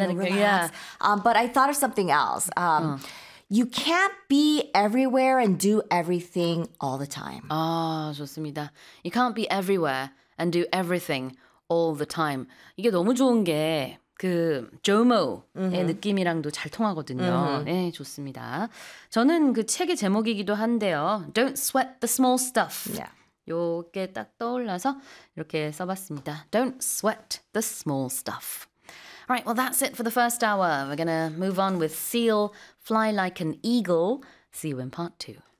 Let it go, relax. But I thought of something else. You can't be everywhere and do everything all the time. 아, 좋습니다. You can't be everywhere and do everything all the time. 이게 너무 좋은 게 그 조모의 느낌이랑도 잘 통하거든요. 네, 좋습니다. 저는 그 책의 제목이기도 한데요. Don't sweat the small stuff. Yeah. 요게 딱 떠올라서 이렇게 써봤습니다. Don't sweat the small stuff. All right, well, that's it for the first hour. We're going to move on with Seal, Fly Like an Eagle. See you in part 2.